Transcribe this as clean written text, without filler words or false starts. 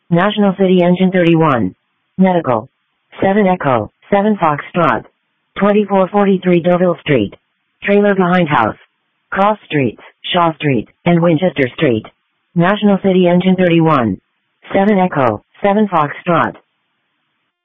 National City Engine 31. Medical. 7 Echo, 7 Foxtrot. 2443 Deauville Street. Trailer behind house. Cross Streets, Shaw Street, and Winchester Street. National City Engine 31. 7 Echo, 7 Foxtrot.